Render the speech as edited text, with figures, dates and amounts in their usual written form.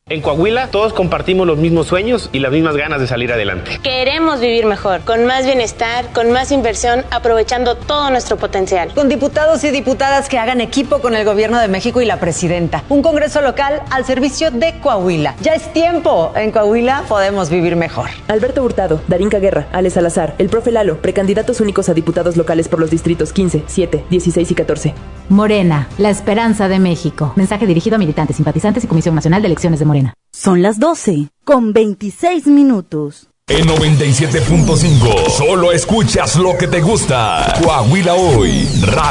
En Coahuila todos compartimos los mismos sueños y las mismas ganas de salir adelante. Queremos vivir mejor, con más bienestar, con más inversión, aprovechando todo nuestro potencial. Con diputados y diputadas que hagan equipo con el gobierno de México y la presidenta. Un congreso local al servicio de Coahuila. Ya es tiempo. En Coahuila podemos vivir mejor. Alberto Hurtado, Darinka Guerra, Ale Salazar, el profe Lalo, precandidatos únicos a diputados locales por los distritos 15, 7, 16 y 14. Morena, la esperanza de México. Mensaje dirigido a militantes, simpatizantes y Comisión Nacional de Elecciones de Morena. Son las 12:26. En 97.5, solo escuchas lo que te gusta. Coahuila Hoy, Radio.